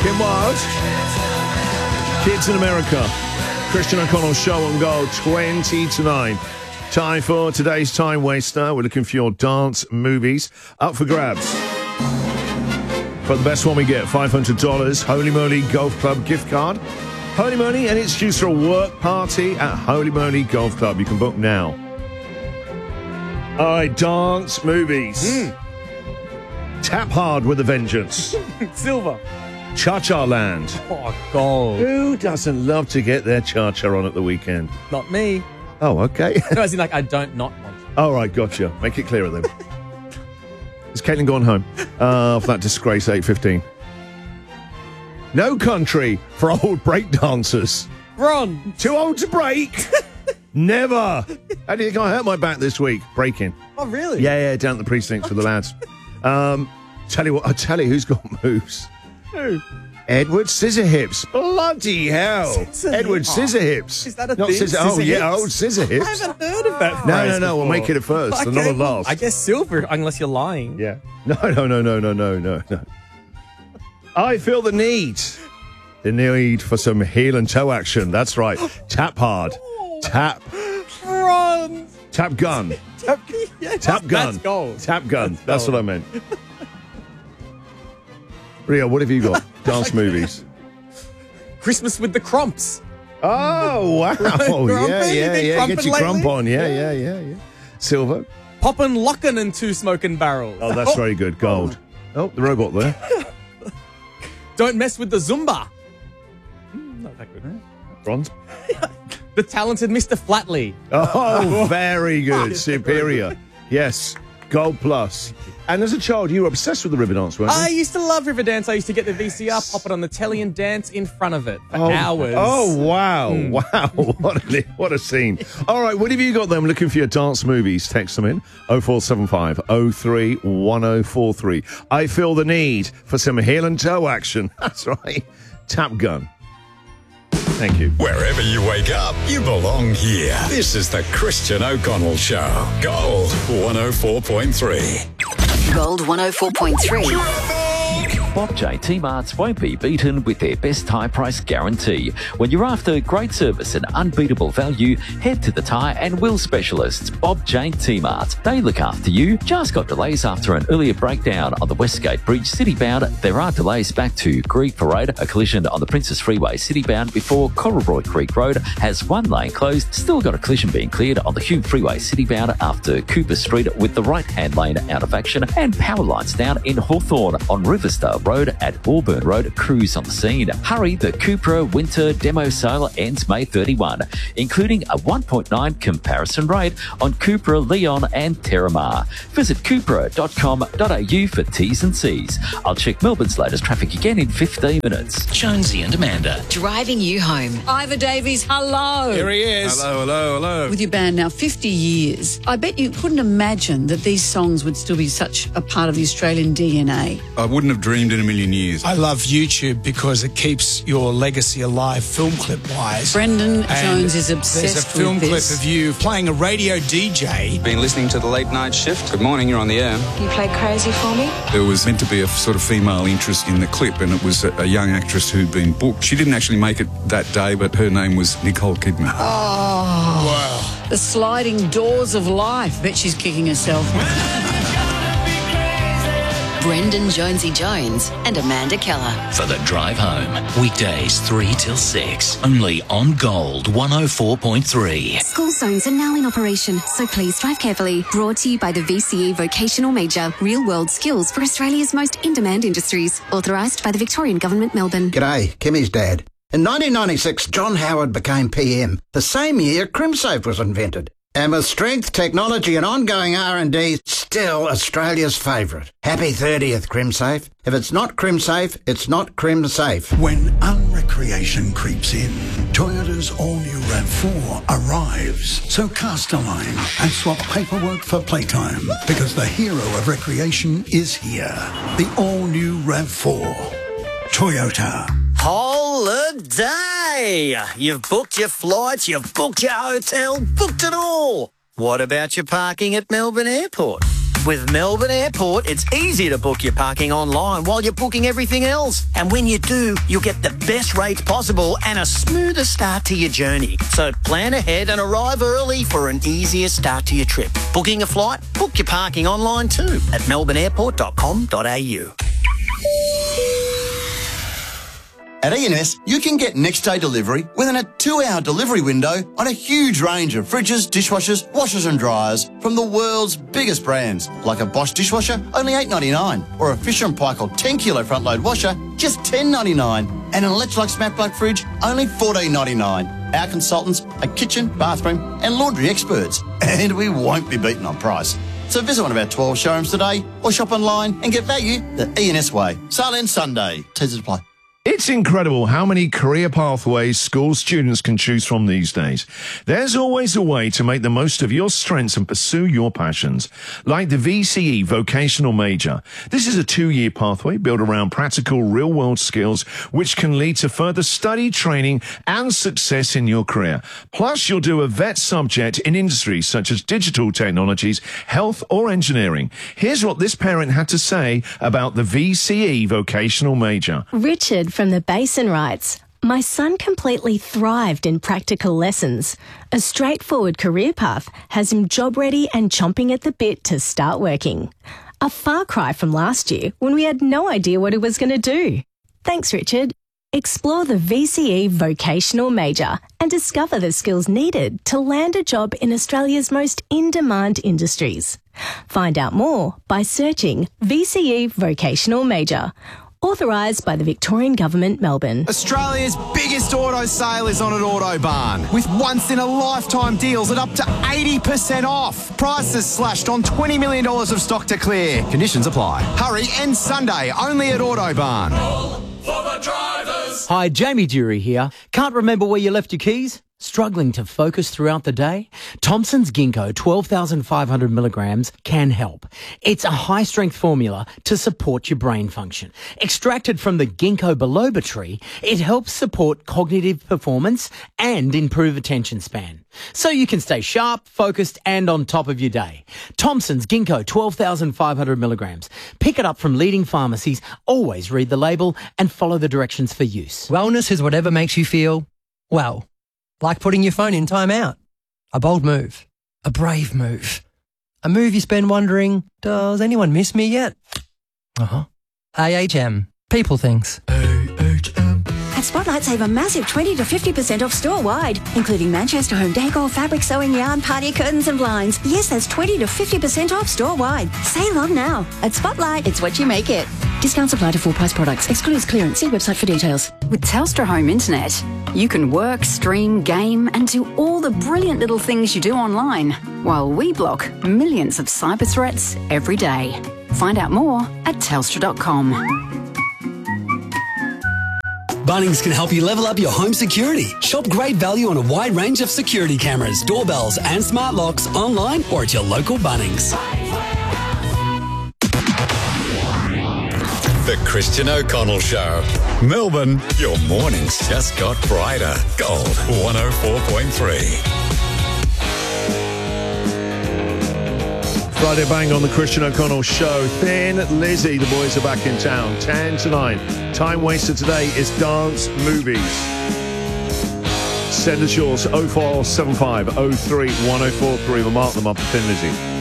Kim Wilde. Kids in America. Christian O'Connell Show on Gold, 20 to 9. Time for today's Time Waster. We're looking for your dance movies. Up for grabs. For the best one we get, $500 Holy Moly Golf Club gift card. Holy Moly, and it's used for a work party at Holy Moly Golf Club. You can book now. All right, dance movies. Tap Hard with a Vengeance. Silver. Cha-Cha Land. Oh, gold. Who doesn't love to get their cha-cha on at the weekend? Not me. Oh, okay. No, as in, like, I don't not want to. All right, gotcha. Make it clearer then. Has Caitlin gone home for that disgrace 8:15? No Country for old break dancers. Ron. Too old to break? Never. How do you think I hurt my back this week? Breaking. Oh, really? Yeah, down at the precincts for the lads. Tell you what, I tell you who's got moves. Who? Edward Scissorhips. Bloody hell. Edward Scissorhips. Is that a Not thing? Scissor. Oh, yeah, Scissorhips? old Scissorhips. I haven't heard of that phrase No. We'll before. make it a first. Okay, Not a last. I guess silver, unless you're lying. Yeah. No. I feel the need. The need for some heel and toe action. That's right. Tap hard. Tap. Ron. Tap gun. Yeah, Tap gun. That's gold. Tap gun. That's gold. what I meant. Rio, what have you got? Dance movies. Christmas with the Crumps. Oh, wow. Grumpy? Yeah. You been Get crumping your grump lately? on. Yeah. Silver. Poppin', lockin' and two smoking barrels. Oh, that's very good. Gold. Oh, the robot there. Don't mess with the Zumba. Not that good. Bronze. The Talented Mr. Flatley. Oh, very good. Superior. Yes. Gold plus. And as a child, you were obsessed with the river dance, weren't you? I used to love Riverdance. I used to get the VCR, pop it on the telly and dance in front of it for hours. Oh, wow. Wow. What a scene. All right, what have you got them looking for your dance movies? Text them in 0475 03 1043. I feel the need for some heel and toe action. That's right. Tap gun. Thank you. Wherever you wake up, you belong here. This is the Christian O'Connell Show. Gold 104.3. Gold 104.3. Bob J T-Marts won't be beaten with their best tyre price guarantee. When you're after great service and unbeatable value, head to the tyre and wheel specialists, Bob J T-Mart. They look after you. Just got delays after an earlier breakdown on the Westgate Bridge citybound. There are delays back to Greek Parade. A collision on the Princess Freeway citybound before Corroboy Creek Road has one lane closed. Still got a collision being cleared on the Hume Freeway citybound after Cooper Street with the right-hand lane out of action, and power lines down in Hawthorne on Riverstar Road at Auburn Road. Crews on the scene. Hurry, the Cupra Winter Demo Sale ends May 31, including a 1.9 comparison rate on Cupra Leon and Terramar. Visit cupra.com.au for T's and C's. I'll check Melbourne's latest traffic again in 15 minutes. Jonesy and Amanda. Driving you home. Ivor Davies, hello. Here he is. Hello. With your band now 50 years, I bet you couldn't imagine that these songs would still be such a part of the Australian DNA. I wouldn't have dreamed in a million years. I love YouTube because it keeps your legacy alive film clip-wise. Brendan And Jones is there's obsessed a film with clip this. of you playing a radio DJ. Been listening to the late night shift. Good morning, you're on the air. You play Crazy for me? There was meant to be a sort of female interest in the clip, and it was a young actress who'd been booked. She didn't actually make it that day, but her name was Nicole Kidman. Oh, Wow. the sliding doors of life. Bet she's kicking herself. Brendan Jonesy Jones and Amanda Keller. For the drive home, weekdays 3 till 6, only on Gold 104.3. School zones are now in operation, so please drive carefully. Brought to you by the VCE Vocational Major, real-world skills for Australia's most in-demand industries. Authorised by the Victorian Government, Melbourne. G'day, Kimmy's dad. In 1996, John Howard became PM. The same year, CrimSafe was invented. And with strength, technology and ongoing R&D, still Australia's favourite. Happy 30th, CrimSafe. If it's not CrimSafe, it's not CrimSafe. When unrecreation creeps in, Toyota's all-new RAV4 arrives. So cast a line and swap paperwork for playtime, because the hero of recreation is here. The all-new RAV4. Toyota. Holiday! You've booked your flights, you've booked your hotel, booked it all. What about your parking at Melbourne Airport? With Melbourne Airport, it's easy to book your parking online while you're booking everything else. And when you do, you'll get the best rates possible and a smoother start to your journey. So plan ahead and arrive early for an easier start to your trip. Booking a flight? Book your parking online too at melbourneairport.com.au. At E&S, you can get next-day delivery within a 2-hour delivery window on a huge range of fridges, dishwashers, washers and dryers from the world's biggest brands, like a Bosch dishwasher, only $8.99, or a Fisher & Paykel 10-kilo front-load washer, just $10.99, and an Electrolux Smart Plug fridge, only $14.99. Our consultants are kitchen, bathroom and laundry experts, and we won't be beaten on price. So visit one of our 12 showrooms today or shop online and get value the E&S way. Sale ends Sunday. Teasers apply. It's incredible how many career pathways school students can choose from these days. There's always a way to make the most of your strengths and pursue your passions, like the VCE Vocational Major. This is a 2-year pathway built around practical real-world skills, which can lead to further study, training, and success in your career. Plus, you'll do a vet subject in industries such as digital technologies, health, or engineering. Here's what this parent had to say about the VCE Vocational Major. Richard from the Basin writes, "My son completely thrived in practical lessons. A straightforward career path has him job ready and chomping at the bit to start working. A far cry from last year when we had no idea what he was going to do. Thanks, Richard. Explore the VCE Vocational Major and discover the skills needed to land a job in Australia's most in-demand industries. Find out more by searching VCE Vocational Major. Authorised by the Victorian Government, Melbourne." Australia's biggest auto sale is on at Autobarn, with once-in-a-lifetime deals at up to 80% off. Prices slashed on $20 million of stock to clear. Conditions apply. Hurry, end Sunday, only at Autobarn. For the drivers. Hi, Jamie Dury here. Can't remember where you left your keys? Struggling to focus throughout the day? Thompson's Ginkgo 12,500 milligrams can help. It's a high-strength formula to support your brain function. Extracted from the ginkgo biloba tree, it helps support cognitive performance and improve attention span, so you can stay sharp, focused and on top of your day. Thompson's Ginkgo 12,500 milligrams. Pick it up from leading pharmacies. Always read the label and follow the directions for use. Wellness is whatever makes you feel, well, like putting your phone in timeout. A bold move. A brave move. A move you spend wondering, does anyone miss me yet? AHM. People things. At Spotlight, save a massive 20 to 50% off store-wide, including Manchester home decor, fabric, sewing yarn, party curtains and blinds. Yes, that's 20 to 50% off store-wide. Save on now. At Spotlight, it's what you make it. Discounts apply to full-price products. Excludes clearance. See website for details. With Telstra Home Internet, you can work, stream, game and do all the brilliant little things you do online, while we block millions of cyber threats every day. Find out more at telstra.com. Bunnings can help you level up your home security. Shop great value on a wide range of security cameras, doorbells and smart locks online or at your local Bunnings. The Christian O'Connell Show. Melbourne, your mornings just got brighter. Gold 104.3. Friday Bang on the Christian O'Connell Show. Thin Lizzy, the boys are back in town. 10 to 9. Time waster today is dance movies. Send us yours 0475 03 1043. We'll mark them up for Thin Lizzy.